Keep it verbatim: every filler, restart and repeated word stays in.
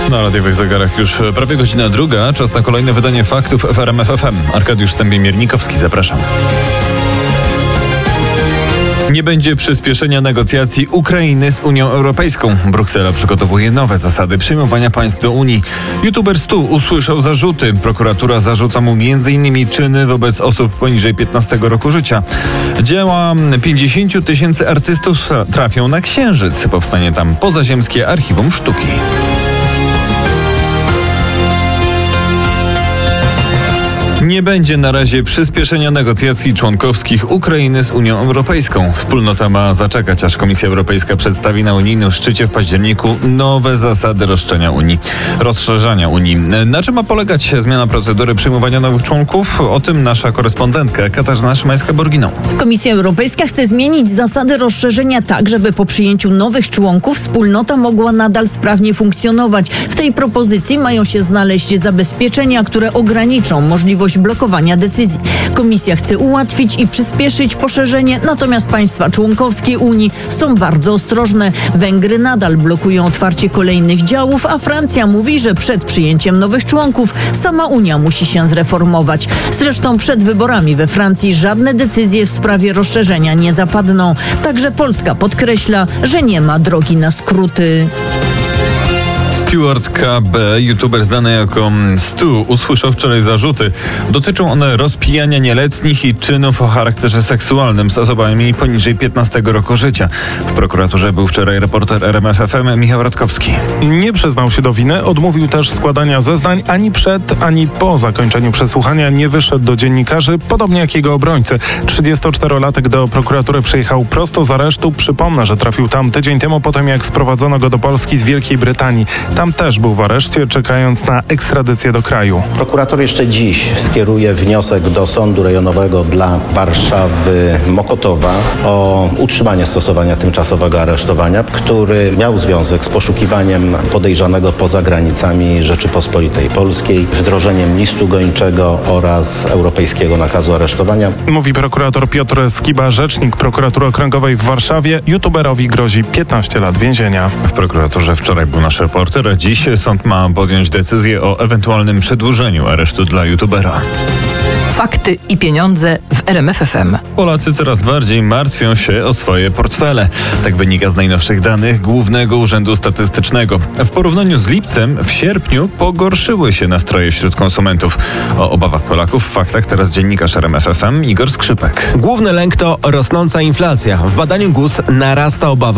Na radiowych zegarach już prawie godzina druga. Czas na kolejne wydanie faktów w R M F F M. Arkadiusz Stępień-Miernikowski, zapraszam. Nie będzie przyspieszenia negocjacji Ukrainy z Unią Europejską. Bruksela przygotowuje nowe zasady przyjmowania państw do Unii. YouTuber Stu usłyszał zarzuty. Prokuratura zarzuca mu między innymi czyny wobec osób poniżej piętnastego roku życia. Dzieła pięćdziesięciu tysięcy artystów trafią na Księżyc. Powstanie tam pozaziemskie archiwum sztuki. Nie będzie na razie przyspieszenia negocjacji członkowskich Ukrainy z Unią Europejską. Wspólnota ma zaczekać, aż Komisja Europejska przedstawi na unijnym szczycie w październiku nowe zasady rozszerzenia Unii, rozszerzania Unii. Na czym ma polegać zmiana procedury przyjmowania nowych członków? O tym nasza korespondentka Katarzyna Szymańska-Borginą. Komisja Europejska chce zmienić zasady rozszerzenia tak, żeby po przyjęciu nowych członków wspólnota mogła nadal sprawnie funkcjonować. W tej propozycji mają się znaleźć zabezpieczenia, które ograniczą możliwość blokowania decyzji. Komisja chce ułatwić i przyspieszyć poszerzenie, natomiast państwa członkowskie Unii są bardzo ostrożne. Węgry nadal blokują otwarcie kolejnych działów, a Francja mówi, że przed przyjęciem nowych członków sama Unia musi się zreformować. Zresztą przed wyborami we Francji żadne decyzje w sprawie rozszerzenia nie zapadną. Także Polska podkreśla, że nie ma drogi na skróty. Stuart K B, youtuber znany jako Stu, usłyszał wczoraj zarzuty. Dotyczą one rozpijania nieletnich i czynów o charakterze seksualnym z osobami poniżej piętnastego roku życia. W prokuraturze był wczoraj reporter R M F F M Michał Radkowski. Nie przyznał się do winy, odmówił też składania zeznań. Ani przed, ani po zakończeniu przesłuchania nie wyszedł do dziennikarzy, podobnie jak jego obrońcy. trzydziestoczterolatek do prokuratury przyjechał prosto z aresztu. Przypomnę, że trafił tam tydzień temu po tym, jak sprowadzono go do Polski z Wielkiej Brytanii. Tam też był w areszcie, czekając na ekstradycję do kraju. Prokurator jeszcze dziś skieruje wniosek do Sądu Rejonowego dla Warszawy Mokotowa o utrzymanie stosowania tymczasowego aresztowania, który miał związek z poszukiwaniem podejrzanego poza granicami Rzeczypospolitej Polskiej, wdrożeniem listu gończego oraz europejskiego nakazu aresztowania. Mówi prokurator Piotr Skiba, rzecznik prokuratury okręgowej w Warszawie. YouTuberowi grozi piętnaście lat więzienia. W prokuraturze wczoraj był nasz reporter. Dziś sąd ma podjąć decyzję o ewentualnym przedłużeniu aresztu dla youtubera. Fakty i pieniądze w R M F F M. Polacy coraz bardziej martwią się o swoje portfele. Tak wynika z najnowszych danych Głównego Urzędu Statystycznego. W porównaniu z lipcem w sierpniu pogorszyły się nastroje wśród konsumentów. O obawach Polaków w faktach teraz dziennikarz R M F F M Igor Skrzypek. Główny lęk to rosnąca inflacja. W badaniu G U S narasta obawa